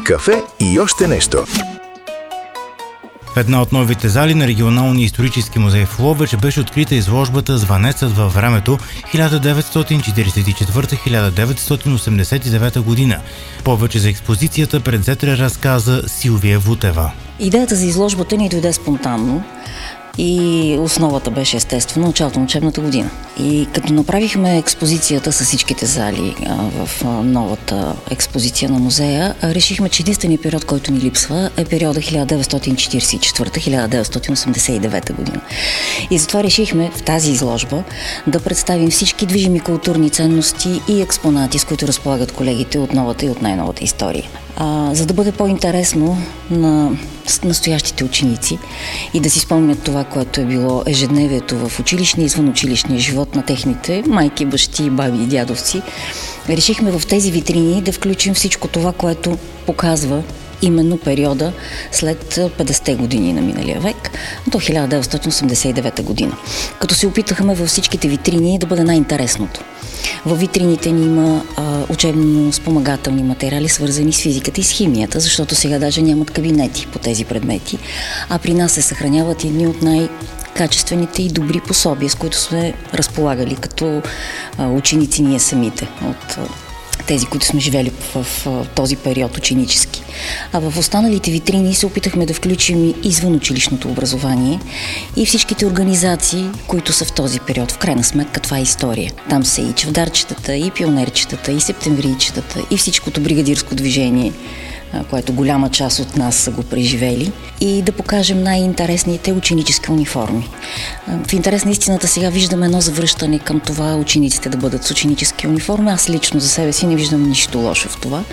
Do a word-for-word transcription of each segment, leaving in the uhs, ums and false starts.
кафе и още нещо. В една от новите зали на Регионалния исторически музей в Ловеч беше открита изложбата "Звънецът във времето хиляда деветстотин четиридесет и четвърта – хиляда деветстотин осемдесет и девета година. Повече за експозицията пред Зетре разказа Силвия Вутева. Идеята за изложбата ни дойде спонтанно и основата беше естествено началото на учебната година. И като направихме експозицията с всичките зали а, в а, новата експозиция на музея, а, решихме, че единственият период, който ни липсва, е периода хиляда деветстотин четиридесет и четвърта – хиляда деветстотин осемдесет и девета година. И затова решихме в тази изложба да представим всички движими културни ценности и експонати, с които разполагат колегите от новата и от най-новата история. А, за да бъде по-интересно на настоящите ученици и да си спомнят това, което е било ежедневието в училищния и извънучилищния живот на техните майки, бащи, баби и дядовци, решихме в тези витрини да включим всичко това, което показва именно периода след петдесетте години на миналия век до хиляда деветстотин осемдесет и девета година. Като се опитахме във всичките витрини да бъде най-интересното. Във витрините ни има а, учебно-спомагателни материали, свързани с физиката и с химията, защото сега даже нямат кабинети по тези предмети, а при нас се съхраняват едни от най-качествените и добри пособия, с които сме разполагали като а, ученици ние самите от а, тези, които сме живели в, в, в този период ученически. А в останалите витрини се опитахме да включим и извънучилищното образование и всичките организации, които са в този период. В крайна сметка това е история. Там са и чавдарчетата, и пионерчетата, и септемврийчетата, и всичкото бригадирско движение, което голяма част от нас са го преживели, и да покажем най-интересните ученически униформи. В интерес на истината сега виждаме едно завръщане към това учениците да бъдат с ученически униформи. Аз лично за себе си не виждам нищо лошо в това.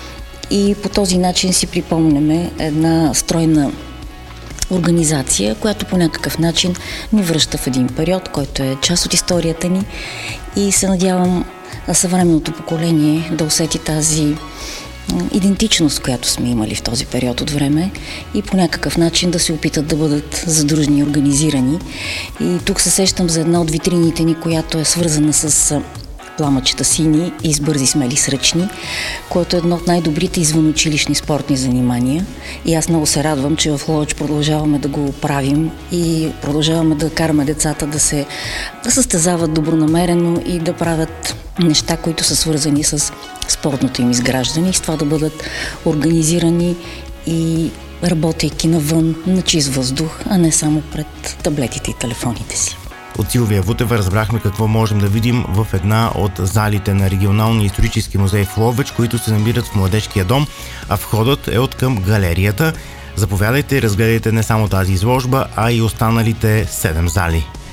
И по този начин си припомняме една стройна организация, която по някакъв начин ни връща в един период, който е част от историята ни, и се надявам съвременното поколение да усети тази идентичност, която сме имали в този период от време, и по някакъв начин да се опитат да бъдат задружни и организирани. И тук се сещам за една от витрините ни, която е свързана с пламъчета сини и с бързи смели сръчни, което е едно от най-добрите извънучилищни спортни занимания. И аз много се радвам, че в Ловеч продължаваме да го правим и продължаваме да караме децата да се да състезават добронамерено и да правят неща, които са свързани с спортното им изграждане, и с това да бъдат организирани и работейки навън на чист въздух, а не само пред таблетите и телефоните си. От Силвия Вутева разбрахме какво можем да видим в една от залите на Регионалния исторически музей в Ловеч, които се намират в Младежкия дом, а входът е от към галерията. Заповядайте и разгледайте не само тази изложба, а и останалите седем зали.